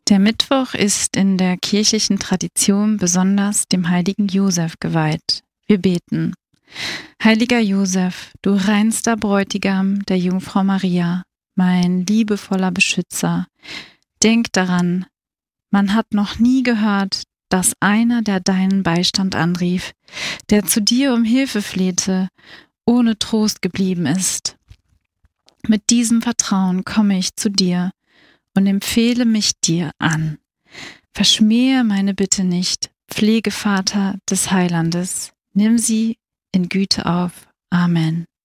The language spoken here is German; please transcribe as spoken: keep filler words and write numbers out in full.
Der Mittwoch ist in der kirchlichen Tradition besonders dem heiligen Josef geweiht. Wir beten. Heiliger Josef, du reinster Bräutigam der Jungfrau Maria, mein liebevoller Beschützer, denk daran, man hat noch nie gehört, dass einer, der deinen Beistand anrief, der zu dir um Hilfe flehte, ohne Trost geblieben ist. Mit diesem Vertrauen komme ich zu dir und empfehle mich dir an. Verschmähe meine Bitte nicht, Pflegevater des Heilandes. Nimm sie in Güte auf. Amen.